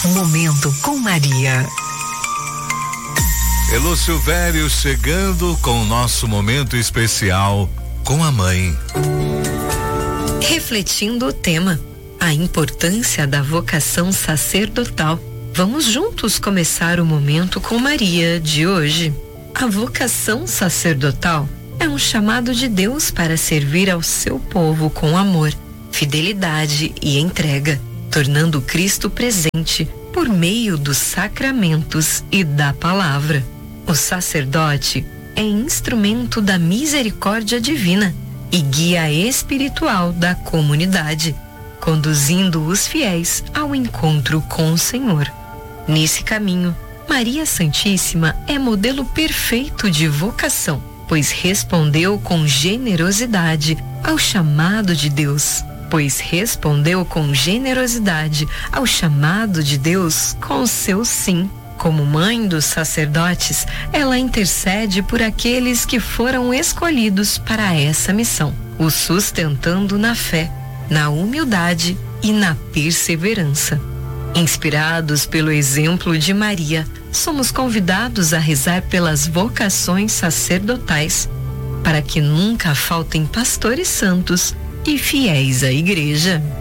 Momento com Maria. Elô Silvério chegando com o nosso momento especial com a mãe. Refletindo o tema, a importância da vocação sacerdotal. Vamos juntos começar o Momento com Maria de hoje. A vocação sacerdotal é um chamado de Deus para servir ao seu povo com amor, fidelidade e entrega, tornando Cristo presente por meio dos sacramentos e da palavra. O sacerdote é instrumento da misericórdia divina e guia espiritual da comunidade, conduzindo os fiéis ao encontro com o Senhor. Nesse caminho, Maria Santíssima é modelo perfeito de vocação, pois respondeu com generosidade ao chamado de Deus. Com seu sim. Como mãe dos sacerdotes, ela intercede por aqueles que foram escolhidos para essa missão, os sustentando na fé, na humildade e na perseverança. Inspirados pelo exemplo de Maria, somos convidados a rezar pelas vocações sacerdotais, para que nunca faltem pastores santos e fiéis à Igreja.